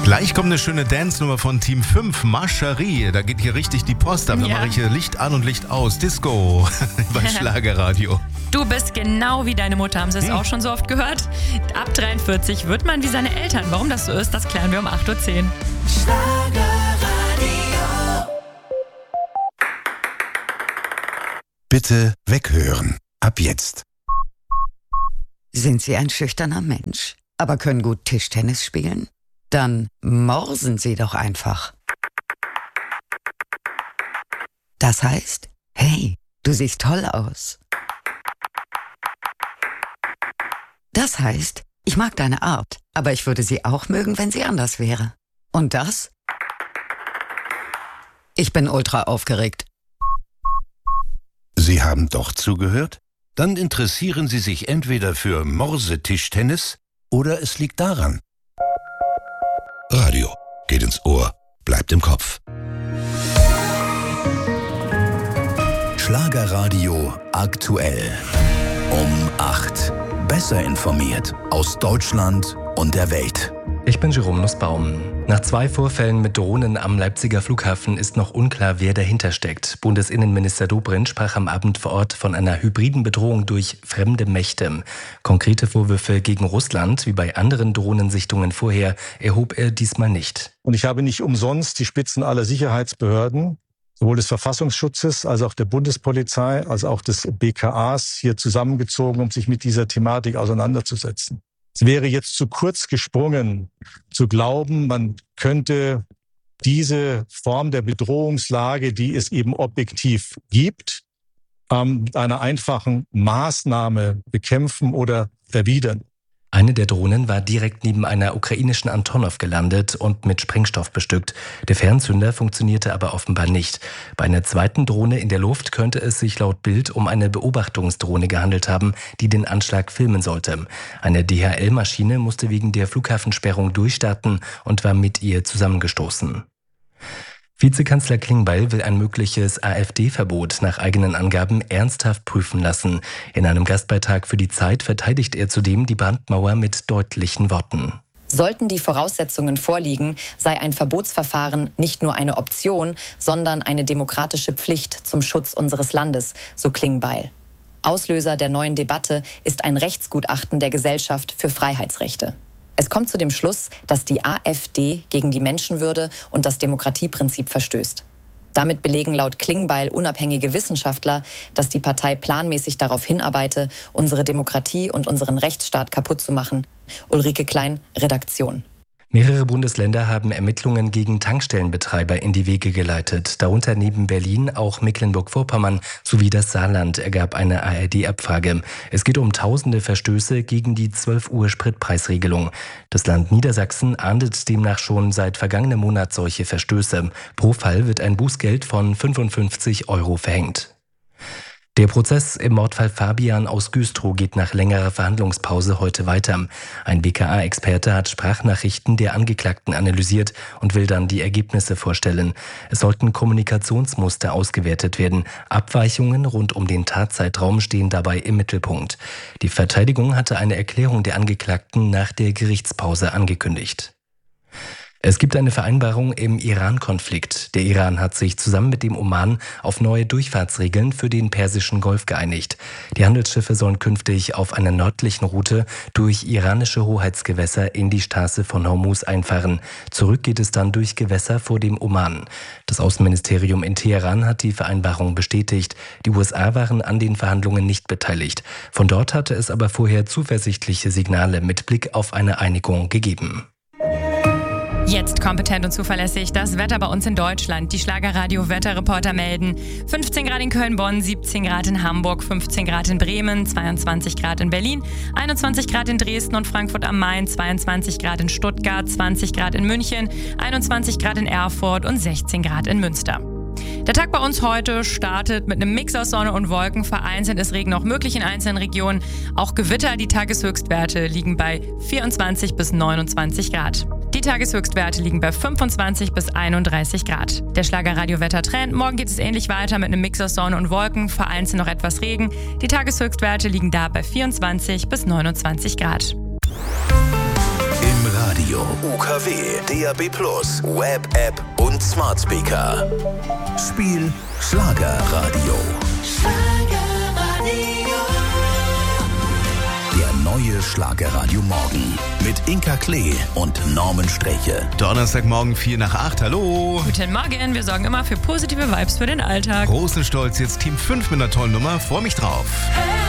Gleich kommt eine schöne Dance-Nummer von Team 5, Mascherie. Da geht hier richtig die Post ab. Da mache ich hier Licht an und Licht aus. Disco bei Schlagerradio. Du bist genau wie deine Mutter, haben Sie es auch schon so oft gehört? Ab 43 wird man wie seine Eltern. Warum das so ist, das klären wir um 8.10 Uhr. Schlagerradio. Bitte weghören. Ab jetzt. Sind Sie ein schüchterner Mensch, aber können gut Tischtennis spielen? Dann morsen Sie doch einfach. Das heißt, hey, du siehst toll aus. Das heißt, ich mag deine Art, aber ich würde sie auch mögen, wenn sie anders wäre. Und das? Ich bin ultra aufgeregt. Sie haben doch zugehört? Dann interessieren Sie sich entweder für Morsetischtennis oder es liegt daran. Radio geht ins Ohr, bleibt im Kopf. Schlagerradio aktuell. Um 8. Besser informiert aus Deutschland und der Welt. Ich bin Jerome Nussbaum. Nach 2 Vorfällen mit Drohnen am Leipziger Flughafen ist noch unklar, wer dahinter steckt. Bundesinnenminister Dobrindt sprach am Abend vor Ort von einer hybriden Bedrohung durch fremde Mächte. Konkrete Vorwürfe gegen Russland, wie bei anderen Drohnensichtungen vorher, erhob er diesmal nicht. Und ich habe nicht umsonst die Spitzen aller Sicherheitsbehörden, sowohl des Verfassungsschutzes als auch der Bundespolizei, als auch des BKAs hier zusammengezogen, um sich mit dieser Thematik auseinanderzusetzen. Es wäre jetzt zu kurz gesprungen, zu glauben, man könnte diese Form der Bedrohungslage, die es eben objektiv gibt, mit einer einfachen Maßnahme bekämpfen oder erwidern. Eine der Drohnen war direkt neben einer ukrainischen Antonov gelandet und mit Sprengstoff bestückt. Der Fernzünder funktionierte aber offenbar nicht. Bei einer zweiten Drohne in der Luft könnte es sich laut Bild um eine Beobachtungsdrohne gehandelt haben, die den Anschlag filmen sollte. Eine DHL-Maschine musste wegen der Flughafensperrung durchstarten und war mit ihr zusammengestoßen. Vizekanzler Klingbeil will ein mögliches AfD-Verbot nach eigenen Angaben ernsthaft prüfen lassen. In einem Gastbeitrag für die Zeit verteidigt er zudem die Brandmauer mit deutlichen Worten. Sollten die Voraussetzungen vorliegen, sei ein Verbotsverfahren nicht nur eine Option, sondern eine demokratische Pflicht zum Schutz unseres Landes, so Klingbeil. Auslöser der neuen Debatte ist ein Rechtsgutachten der Gesellschaft für Freiheitsrechte. Es kommt zu dem Schluss, dass die AfD gegen die Menschenwürde und das Demokratieprinzip verstößt. Damit belegen laut Klingbeil unabhängige Wissenschaftler, dass die Partei planmäßig darauf hinarbeite, unsere Demokratie und unseren Rechtsstaat kaputt zu machen. Ulrike Klein, Redaktion. Mehrere Bundesländer haben Ermittlungen gegen Tankstellenbetreiber in die Wege geleitet. Darunter neben Berlin auch Mecklenburg-Vorpommern sowie das Saarland, ergab eine ARD-Abfrage. Es geht um tausende Verstöße gegen die 12 Uhr Spritpreisregelung. Das Land Niedersachsen ahndet demnach schon seit vergangenem Monat solche Verstöße. Pro Fall wird ein Bußgeld von 55 € verhängt. Der Prozess im Mordfall Fabian aus Güstrow geht nach längerer Verhandlungspause heute weiter. Ein BKA-Experte hat Sprachnachrichten der Angeklagten analysiert und will dann die Ergebnisse vorstellen. Es sollten Kommunikationsmuster ausgewertet werden. Abweichungen rund um den Tatzeitraum stehen dabei im Mittelpunkt. Die Verteidigung hatte eine Erklärung der Angeklagten nach der Gerichtspause angekündigt. Es gibt eine Vereinbarung im Iran-Konflikt. Der Iran hat sich zusammen mit dem Oman auf neue Durchfahrtsregeln für den Persischen Golf geeinigt. Die Handelsschiffe sollen künftig auf einer nördlichen Route durch iranische Hoheitsgewässer in die Straße von Hormuz einfahren. Zurück geht es dann durch Gewässer vor dem Oman. Das Außenministerium in Teheran hat die Vereinbarung bestätigt. Die USA waren an den Verhandlungen nicht beteiligt. Von dort hatte es aber vorher zuversichtliche Signale mit Blick auf eine Einigung gegeben. Jetzt kompetent und zuverlässig das Wetter bei uns in Deutschland. Die Schlagerradio-Wetterreporter melden 15 Grad in Köln-Bonn, 17 Grad in Hamburg, 15 Grad in Bremen, 22 Grad in Berlin, 21 Grad in Dresden und Frankfurt am Main, 22 Grad in Stuttgart, 20 Grad in München, 21 Grad in Erfurt und 16 Grad in Münster. Der Tag bei uns heute startet mit einem Mix aus Sonne und Wolken. Vereinzelt ist Regen auch möglich in einzelnen Regionen. Auch Gewitter, die Tageshöchstwerte liegen bei 24 bis 29 Grad. Die Tageshöchstwerte liegen bei 25 bis 31 Grad. Der Schlagerradio-Wettertrend. Morgen geht es ähnlich weiter mit einem Mix aus Sonne und Wolken. Vereinzelt noch etwas Regen. Die Tageshöchstwerte liegen da bei 24 bis 29 Grad. Im Radio. Radio, UKW, DAB+, Web-App und Smart Speaker. Spiel Schlagerradio. Der neue Schlagerradio Morgen mit Inka Klee und Norman Streche. Donnerstagmorgen 7:45. Hallo. Guten Morgen, wir sorgen immer für positive Vibes für den Alltag. Großen Stolz, jetzt Team 5 mit einer tollen Nummer. Freue mich drauf.